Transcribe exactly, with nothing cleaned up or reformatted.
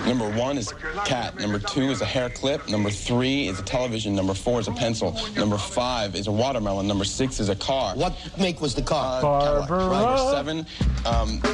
Number one is cat. Number two is a hair clip. Number three is a television. Number four is a pencil. Number five is a watermelon. Number six is a car. What make was the car? Uh, Cadillac. Number seven, um,